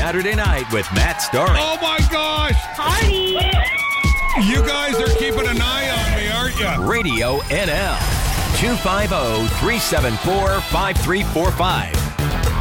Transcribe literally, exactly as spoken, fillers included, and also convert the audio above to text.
Saturday Night with Matt Starling. Oh, my gosh. Party. You guys are keeping an eye on me, aren't you? Radio N L. two five zero, three seven four, five three four five.